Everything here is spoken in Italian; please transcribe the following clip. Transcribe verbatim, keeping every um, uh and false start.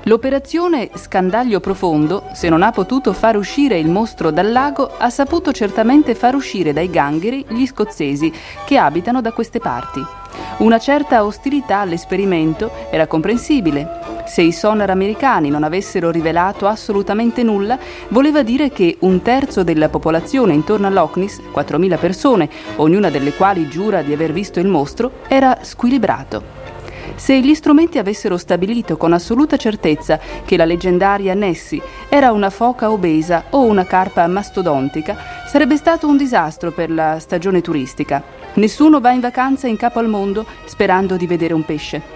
L'operazione Scandaglio Profondo, se non ha potuto far uscire il mostro dal lago, ha saputo certamente far uscire dai gangheri gli scozzesi che abitano da queste parti. Una certa ostilità all'esperimento era comprensibile. Se i sonar americani non avessero rivelato assolutamente nulla, voleva dire che un terzo della popolazione intorno a Loch Ness, quattromila persone, ognuna delle quali giura di aver visto il mostro, era squilibrato. Se gli strumenti avessero stabilito con assoluta certezza che la leggendaria Nessie era una foca obesa o una carpa mastodontica, sarebbe stato un disastro per la stagione turistica. Nessuno va in vacanza in capo al mondo sperando di vedere un pesce.